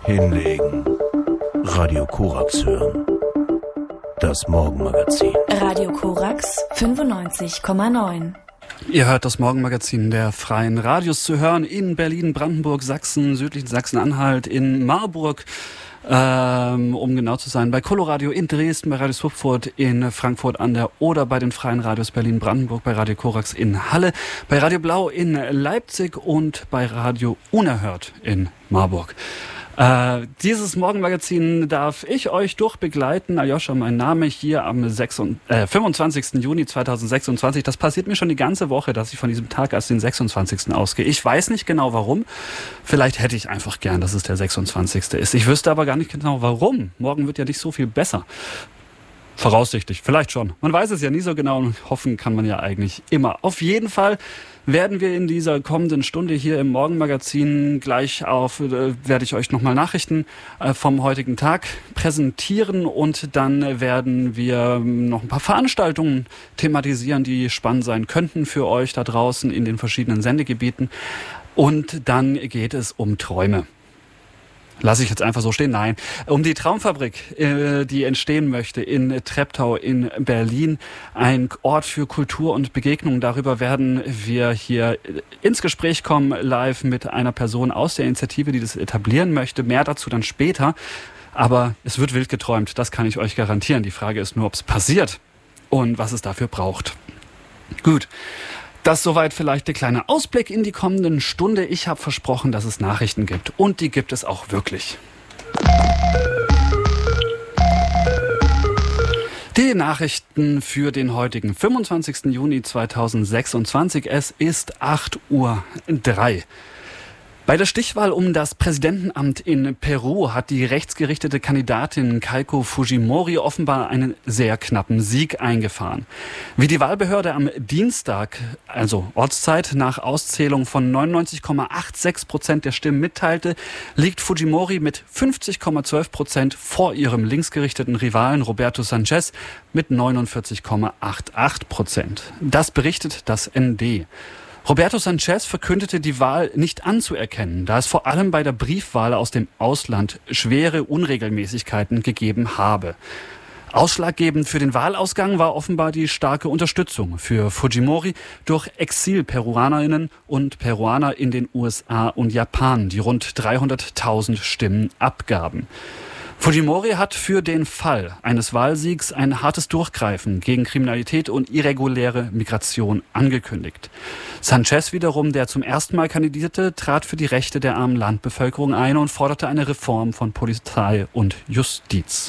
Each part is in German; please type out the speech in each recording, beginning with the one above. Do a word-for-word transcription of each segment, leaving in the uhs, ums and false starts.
Hinlegen. Radio Korax hören. Das Morgenmagazin. Radio Korax fünfundneunzig Komma neun. Ihr hört das Morgenmagazin der Freien Radios zu hören in Berlin, Brandenburg, Sachsen, südlichen Sachsen-Anhalt, in Marburg, ähm, um genau zu sein, bei Coloradio in Dresden, bei Radio Swupfurt in Frankfurt an der Oder, bei den Freien Radios Berlin, Brandenburg, bei Radio Korax in Halle, bei Radio Blau in Leipzig und bei Radio Unerhört in Marburg. Äh, dieses Morgenmagazin darf ich euch durchbegleiten. Aljoscha, mein Name, hier am fünfundzwanzigsten Juni zweitausendsechsundzwanzig. Das passiert mir schon die ganze Woche, dass ich von diesem Tag als den sechsundzwanzigsten ausgehe. Ich weiß nicht genau warum. Vielleicht hätte ich einfach gern, dass es der sechsundzwanzigste ist. Ich wüsste aber gar nicht genau warum. Morgen wird ja nicht so viel besser. Voraussichtlich, vielleicht schon. Man weiß es ja nie so genau und hoffen kann man ja eigentlich immer. Auf jeden Fall werden wir in dieser kommenden Stunde hier im Morgenmagazin gleich auf, äh, werde ich euch nochmal Nachrichten äh, vom heutigen Tag präsentieren und dann werden wir noch ein paar Veranstaltungen thematisieren, die spannend sein könnten für euch da draußen in den verschiedenen Sendegebieten. Und dann geht es um Träume. Lasse ich jetzt einfach so stehen? Nein. Um die Traumfabrik, äh, die entstehen möchte in Treptow in Berlin. Ein Ort für Kultur und Begegnung. Darüber werden wir hier ins Gespräch kommen, live mit einer Person aus der Initiative, die das etablieren möchte. Mehr dazu dann später. Aber es wird wild geträumt, das kann ich euch garantieren. Die Frage ist nur, ob es passiert und was es dafür braucht. Gut. Das soweit vielleicht der kleine Ausblick in die kommenden Stunde. Ich habe versprochen, dass es Nachrichten gibt. Und die gibt es auch wirklich. Die Nachrichten für den heutigen fünfundzwanzigsten Juni zweitausendsechsundzwanzig. Es ist acht Uhr drei. Bei der Stichwahl um das Präsidentenamt in Peru hat die rechtsgerichtete Kandidatin Keiko Fujimori offenbar einen sehr knappen Sieg eingefahren. Wie die Wahlbehörde am Dienstag, also Ortszeit, nach Auszählung von neunundneunzig Komma sechsundachtzig Prozent der Stimmen mitteilte, liegt Fujimori mit fünfzig Komma zwölf Prozent vor ihrem linksgerichteten Rivalen Roberto Sanchez mit neunundvierzig Komma achtundachtzig Prozent. Das berichtet das N D. Roberto Sanchez verkündete, die Wahl nicht anzuerkennen, da es vor allem bei der Briefwahl aus dem Ausland schwere Unregelmäßigkeiten gegeben habe. Ausschlaggebend für den Wahlausgang war offenbar die starke Unterstützung für Fujimori durch Exil-Peruanerinnen und Peruaner in den U S A und Japan, die rund dreihunderttausend Stimmen abgaben. Fujimori hat für den Fall eines Wahlsiegs ein hartes Durchgreifen gegen Kriminalität und irreguläre Migration angekündigt. Sanchez wiederum, der zum ersten Mal kandidierte, trat für die Rechte der armen Landbevölkerung ein und forderte eine Reform von Polizei und Justiz.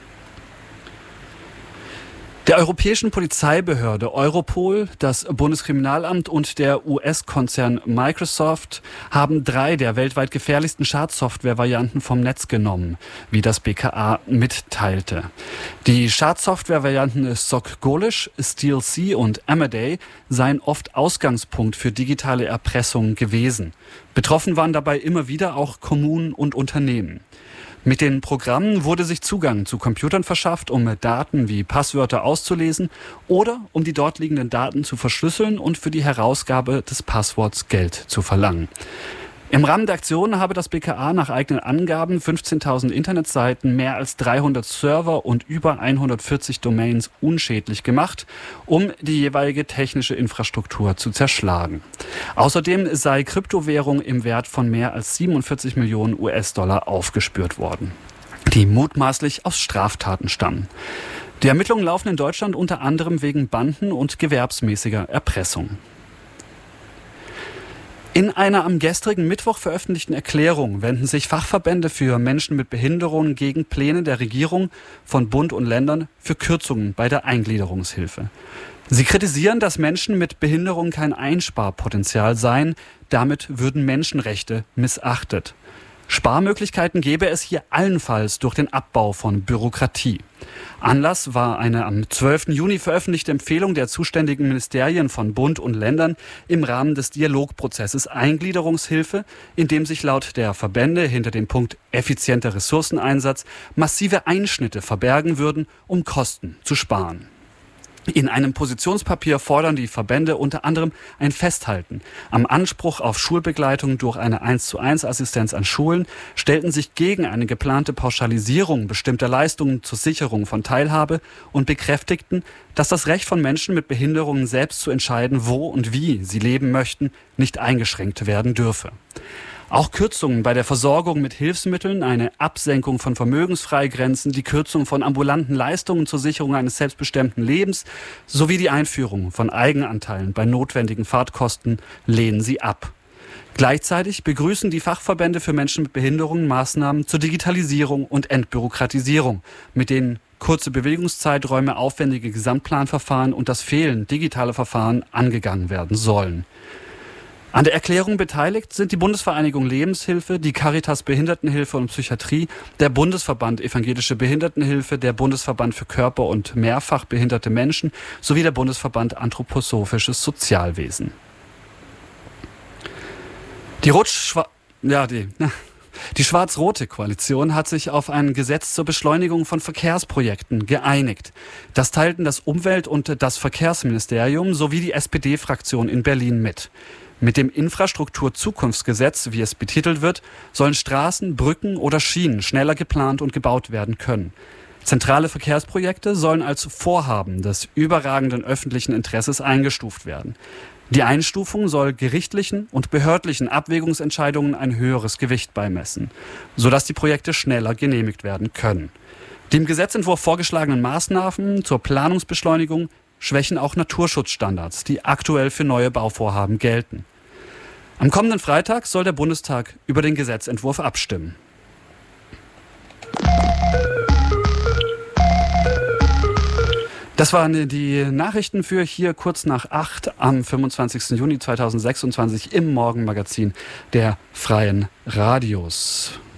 Der europäischen Polizeibehörde Europol, das Bundeskriminalamt und der U S-Konzern Microsoft haben drei der weltweit gefährlichsten Schadsoftware-Varianten vom Netz genommen, wie das B K A mitteilte. Die Schadsoftware-Varianten Sokgolish, SteelC und Amaday seien oft Ausgangspunkt für digitale Erpressung gewesen. Betroffen waren dabei immer wieder auch Kommunen und Unternehmen. Mit den Programmen wurde sich Zugang zu Computern verschafft, um Daten wie Passwörter auszulesen oder um die dort liegenden Daten zu verschlüsseln und für die Herausgabe des Passworts Geld zu verlangen. Im Rahmen der Aktion habe das B K A nach eigenen Angaben fünfzehntausend Internetseiten, mehr als dreihundert Server und über hundertvierzig Domains unschädlich gemacht, um die jeweilige technische Infrastruktur zu zerschlagen. Außerdem sei Kryptowährung im Wert von mehr als siebenundvierzig Millionen U S-Dollar aufgespürt worden, die mutmaßlich aus Straftaten stammen. Die Ermittlungen laufen in Deutschland unter anderem wegen Banden- und gewerbsmäßiger Erpressung. In einer am gestrigen Mittwoch veröffentlichten Erklärung wenden sich Fachverbände für Menschen mit Behinderungen gegen Pläne der Regierung von Bund und Ländern für Kürzungen bei der Eingliederungshilfe. Sie kritisieren, dass Menschen mit Behinderung kein Einsparpotenzial seien, damit würden Menschenrechte missachtet. Sparmöglichkeiten gäbe es hier allenfalls durch den Abbau von Bürokratie. Anlass war eine am zwölften Juni veröffentlichte Empfehlung der zuständigen Ministerien von Bund und Ländern im Rahmen des Dialogprozesses Eingliederungshilfe, in dem sich laut der Verbände hinter dem Punkt effizienter Ressourceneinsatz massive Einschnitte verbergen würden, um Kosten zu sparen. In einem Positionspapier fordern die Verbände unter anderem ein Festhalten am Anspruch auf Schulbegleitung durch eine eins zu eins Assistenz an Schulen, stellten sich gegen eine geplante Pauschalisierung bestimmter Leistungen zur Sicherung von Teilhabe und bekräftigten, dass das Recht von Menschen mit Behinderungen selbst zu entscheiden, wo und wie sie leben möchten, nicht eingeschränkt werden dürfe. Auch Kürzungen bei der Versorgung mit Hilfsmitteln, eine Absenkung von Vermögensfreigrenzen, die Kürzung von ambulanten Leistungen zur Sicherung eines selbstbestimmten Lebens sowie die Einführung von Eigenanteilen bei notwendigen Fahrtkosten lehnen sie ab. Gleichzeitig begrüßen die Fachverbände für Menschen mit Behinderungen Maßnahmen zur Digitalisierung und Entbürokratisierung, mit denen kurze Bewegungszeiträume, aufwendige Gesamtplanverfahren und das Fehlen digitaler Verfahren angegangen werden sollen. An der Erklärung beteiligt sind die Bundesvereinigung Lebenshilfe, die Caritas Behindertenhilfe und Psychiatrie, der Bundesverband Evangelische Behindertenhilfe, der Bundesverband für Körper- und mehrfach behinderte Menschen sowie der Bundesverband Anthroposophisches Sozialwesen. Die Rot-Schwa- ja, die, die schwarz-rote Koalition hat sich auf ein Gesetz zur Beschleunigung von Verkehrsprojekten geeinigt. Das teilten das Umwelt- und das Verkehrsministerium sowie die S P D-Fraktion in Berlin mit. Mit dem Infrastrukturzukunftsgesetz, wie es betitelt wird, sollen Straßen, Brücken oder Schienen schneller geplant und gebaut werden können. Zentrale Verkehrsprojekte sollen als Vorhaben des überragenden öffentlichen Interesses eingestuft werden. Die Einstufung soll gerichtlichen und behördlichen Abwägungsentscheidungen ein höheres Gewicht beimessen, sodass die Projekte schneller genehmigt werden können. Die im Gesetzentwurf vorgeschlagenen Maßnahmen zur Planungsbeschleunigung schwächen auch Naturschutzstandards, die aktuell für neue Bauvorhaben gelten. Am kommenden Freitag soll der Bundestag über den Gesetzentwurf abstimmen. Das waren die Nachrichten für hier kurz nach acht am fünfundzwanzigsten Juni zweitausendsechsundzwanzig im Morgenmagazin der Freien Radios.